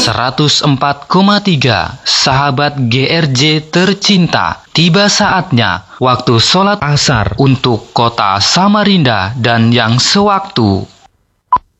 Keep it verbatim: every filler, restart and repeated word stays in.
seratus empat koma tiga Sahabat G R J tercinta, tiba saatnya waktu sholat asar untuk kota Samarinda dan yang sewaktu.